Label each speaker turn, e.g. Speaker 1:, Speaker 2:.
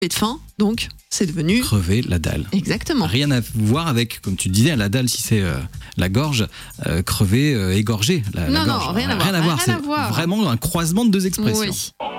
Speaker 1: de faim, donc c'est devenu...
Speaker 2: Crever la dalle.
Speaker 1: Exactement.
Speaker 2: Rien à voir avec, comme tu disais, la dalle, si c'est la gorge, crever, égorger la gorge.
Speaker 1: Rien à voir.
Speaker 2: C'est vraiment un croisement de deux expressions.
Speaker 1: Oui.